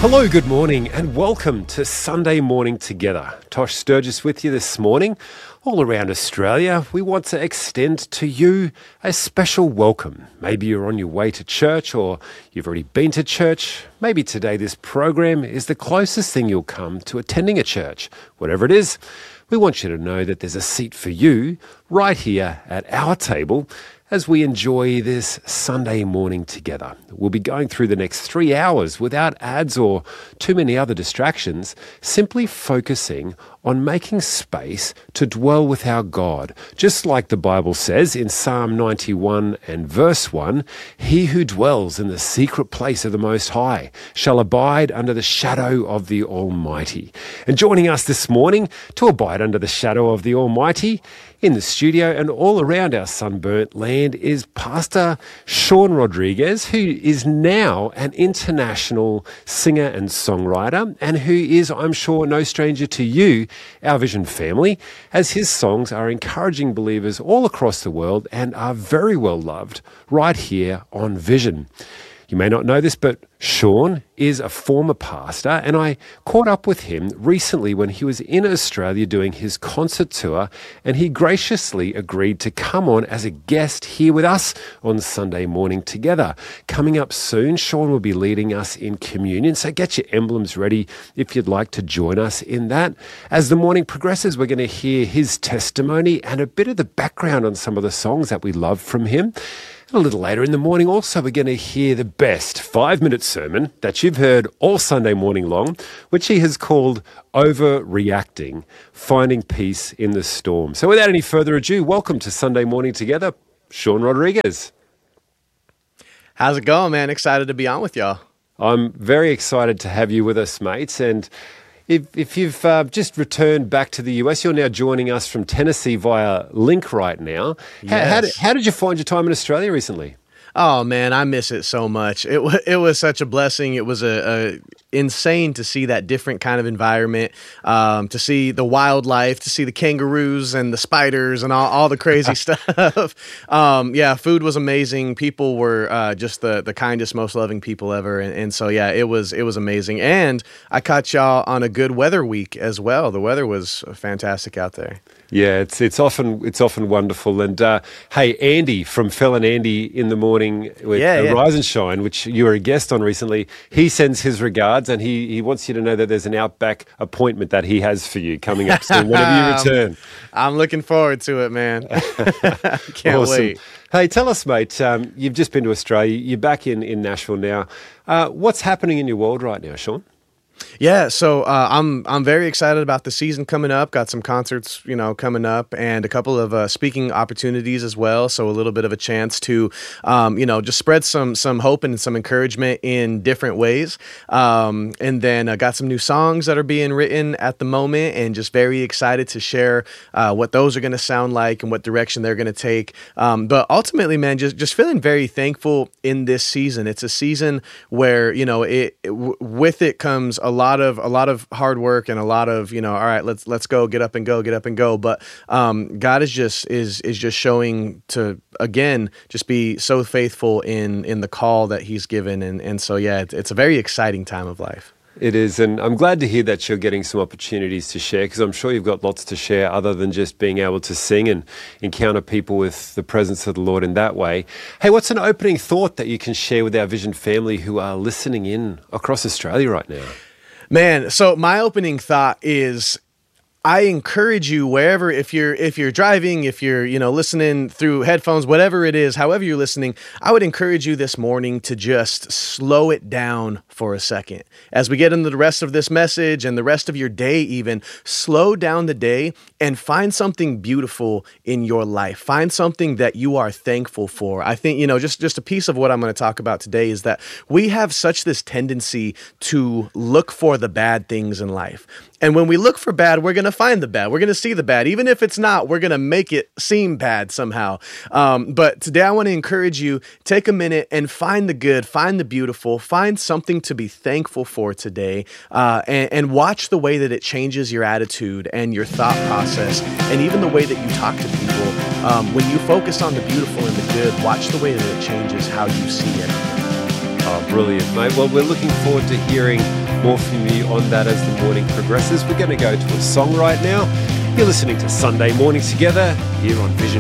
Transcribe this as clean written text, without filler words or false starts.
Hello, good morning, and welcome to Sunday Morning Together. Tosh Sturgis with you this morning. All around Australia, we want to extend to you a special welcome. Maybe you're on your way to church or you've already been to church. Maybe today this program is the closest thing you'll come to attending a church. Whatever it is, we want you to know that there's a seat for you right here at our table as we enjoy this Sunday morning together. We'll be going through the next 3 hours without ads or too many other distractions, simply focusing on making space to dwell with our God. Just like the Bible says in Psalm 91 and verse 1, "He who dwells in the secret place of the Most High shall abide under the shadow of the Almighty." And joining us this morning to abide under the shadow of the Almighty in the studio and all around our sunburnt land is Pastor Sean Rodriguez, who is now an international singer and songwriter, and who is, I'm sure, no stranger to you, our Vision family, as his songs are encouraging believers all across the world and are very well loved right here on Vision. You may not know this, but Sean is a former pastor, and I caught up with him recently when he was in Australia doing his concert tour, and he graciously agreed to come on as a guest here with us on Sunday Morning Together. Coming up soon, Sean will be leading us in communion, so get your emblems ready if you'd like to join us in that. As the morning progresses, we're going to hear his testimony and a bit of the background on some of the songs that we love from him. A little later in the morning also, we're going to hear the best 5-minute sermon that you've heard all Sunday morning long, which he has called Overreacting, Finding Peace in the Storm. So without any further ado, welcome to Sunday Morning Together, Sean Rodriguez. How's it going, man? Excited to be on with y'all. I'm very excited to have you with us, mates. And if you've just returned back to the US, you're now joining us from Tennessee via Link right now. Yes. How did you find your time in Australia recently? Oh man, I miss it so much. It was such a blessing. It was a insane to see that different kind of environment, to see the wildlife, to see the kangaroos and the spiders and all the crazy stuff. Yeah, food was amazing. People were just the kindest, most loving people ever. And so yeah, it was amazing. And I caught y'all on a good weather week as well. The weather was fantastic out there. Yeah, it's often wonderful. And hey, Andy from Phil and Andy in the Morning with Rise and Shine, which you were a guest on recently, he sends his regards, and he wants you to know that there's an Outback appointment that he has for you coming up soon whenever you return. I'm looking forward to it, man. Can't Awesome. wait. Hey, tell us, mate, you've just been to Australia. You're back in Nashville now. What's happening in your world right now, Sean? Yeah, so I'm very excited about the season coming up. Got some concerts, coming up, and a couple of speaking opportunities as well. So a little bit of a chance to, just spread some hope and some encouragement in different ways. And then I got some new songs that are being written at the moment, and just very excited to share what those are going to sound like and what direction they're going to take. But ultimately, man, just feeling very thankful in this season. It's a season where with it comes a lot of hard work and a lot of, all right, let's go, get up and go. But God is just showing to, again, just be so faithful in the call that he's given. And so, yeah, it's a very exciting time of life. It is, and I'm glad to hear that you're getting some opportunities to share, because I'm sure you've got lots to share other than just being able to sing and encounter people with the presence of the Lord in that way. Hey, what's an opening thought that you can share with our Vision family who are listening in across Australia right now? Man, so my opening thought is, I encourage you wherever, if you're driving, if you're, listening through headphones, whatever it is, however you're listening, I would encourage you this morning to just slow it down for a second. As we get into the rest of this message and the rest of your day even, slow down the day and find something beautiful in your life. Find something that you are thankful for. I think, just a piece of what I'm going to talk about today is that we have such this tendency to look for the bad things in life. And when we look for bad, we're going to find the bad. We're going to see the bad. Even if it's not, we're going to make it seem bad somehow. But today I want to encourage you, take a minute and find the good, find the beautiful, find something to be thankful for today, and watch the way that it changes your attitude and your thought process, and even the way that you talk to people. When you focus on the beautiful and the good, watch the way that it changes how you see everything. Oh, brilliant, mate. Well, we're looking forward to hearing more from you on that as the morning progresses. We're going to go to a song right now. You're listening to Sunday Mornings Together here on Vision